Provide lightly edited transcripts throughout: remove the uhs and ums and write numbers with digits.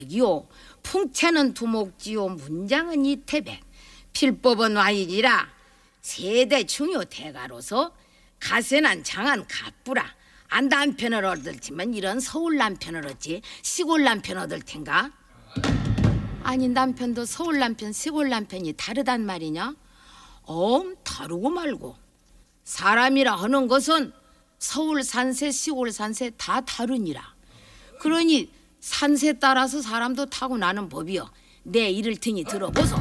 이요 풍채는 두목지요 문장은 이태백 필법은 와이지라 세대 중요 대가로서 가세난 장한 갑부라 안 남편을 얻을지만 이런 서울 남편을 얻지 시골 남편 얻을 텐가? 아니 남편도 서울 남편 시골 남편이 다르단 말이냐? 다르고 말고 사람이라 하는 것은 서울 산세 시골 산세 다 다르니라. 그러니 산세 따라서 사람도 타고나는 법이여. 내 이를 테니 들어보소.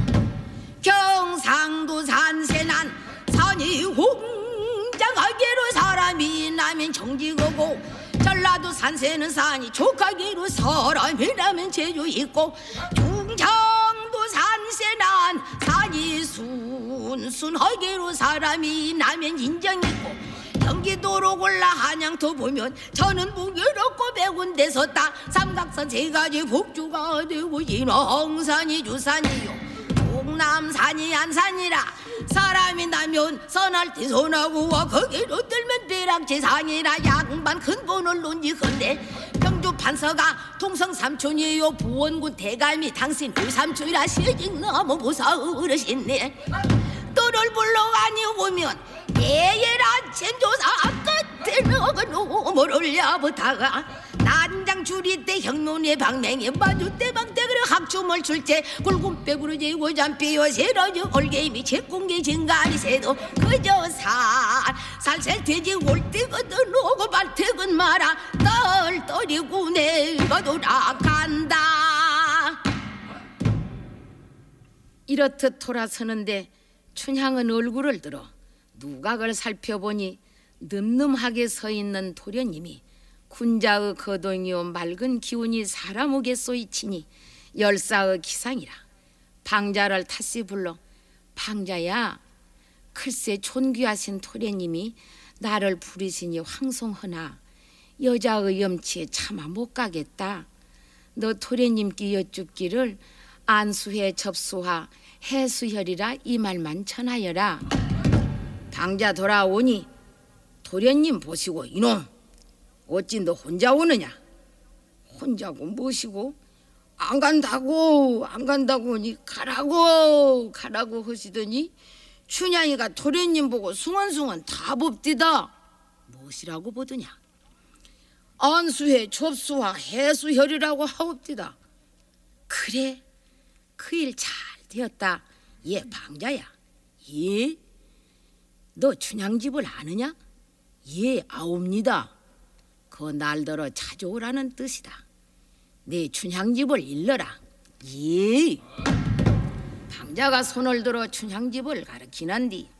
경상도 산세 난 산이 홍장하게로 사람이 나면 정직하고 전라도 산세는 산이 족하게로 사람이 나면 재주 있고 중창도 산세 난 산이 순순하게로 사람이 나면 인정 있고 경기도로 골라 한양도 보면 저는 무게롭고 배운 데서 따 삼각산 세 가지 복주가 되고 인왕산이 주산이요 동남산이 안산이라 사람이 나면 선할 때 선하고 거기로 들면 배락지상이라 양반 큰 돈을 논지건데 경주 판서가 동성 삼촌이요 부원군 대감이 당신 두 삼촌이라 시직나무 보사 어르신네 또를 불러가니 오면 예예라 젠조사 끝에 너그놈을 올려부다가 난장 줄이 때 형론의 방맹이 마주 때방때그를 학춤을 출제 굵은백으로 재고 잠비어 세러져 올개미 채공기 증가리 새도 그저 살살 돼지 올때거든 오고 발태근 마라 떨떠리고 내가 돌아간다. 이렇듯 돌아서는데 춘향은 얼굴을 들어 누각을 살펴보니 늠름하게 서 있는 도련님이 군자의 거동이요 맑은 기운이 사람 오게 쏘이치니 열사의 기상이라. 방자를 탓시 불러 방자야 글쎄 존귀하신 도련님이 나를 부르시니 황송하나 여자의 염치에 차마 못 가겠다. 너 도련님께 여쭙기를 안수해 접수하 해수혈이라 이 말만 전하여라. 방자 돌아오니 도련님 보시고 이놈 어찌 너 혼자 오느냐? 혼자고 뭐시고 안 간다고 하니 가라고 하시더니 춘향이가 도련님 보고 숭언숭언 다 봅디다. 무엇이라고 보더냐? 안수해 접수와 해수혈이라고 하옵디다. 그래 그 일 잘 되었다. 예 방자야. 예? 너 춘향집을 아느냐? 예 아옵니다. 그 날더러 찾아오라는 뜻이다. 내 춘향집을 일러라. 예. 방자가 손을 들어 춘향집을 가리키는 뒤